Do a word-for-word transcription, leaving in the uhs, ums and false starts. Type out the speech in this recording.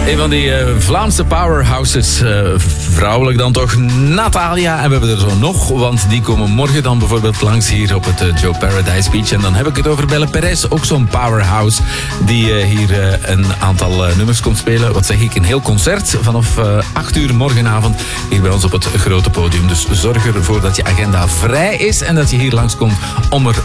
Een van die uh, Vlaamse powerhouses, uh, vrouwelijk dan toch, Natalia. En we hebben er zo nog, want die komen morgen dan bijvoorbeeld langs hier op het uh, Joe Paradise Beach. En dan heb ik het over Belle Perez, ook zo'n powerhouse die uh, hier uh, een aantal uh, nummers komt spelen. Wat zeg ik, een heel concert vanaf uh, acht uur morgenavond hier bij ons op het grote podium. Dus zorg ervoor dat je agenda vrij is en dat je hier langskomt om er